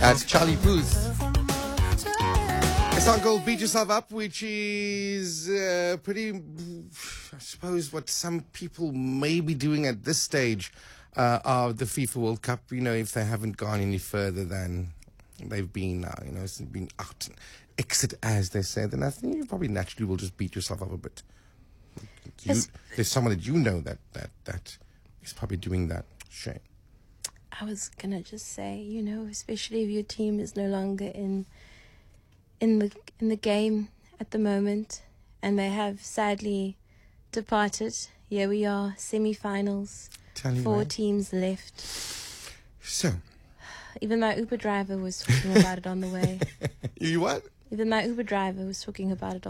That's Charlie Puth. A song called Beat Yourself Up, which is pretty, I suppose, what some people may be doing at this stage of the FIFA World Cup, if they haven't gone any further than they've been now, it's been out and exit, as they say, then I think you probably naturally will just beat yourself up a bit. There's someone that that is probably doing that. Shame. I was gonna just say, especially if your team is no longer in the game at the moment, and they have sadly departed. Here we are, semi-finals, 4 teams left. So, even my Uber driver was talking about it on the way. You what? Even my Uber driver was talking about it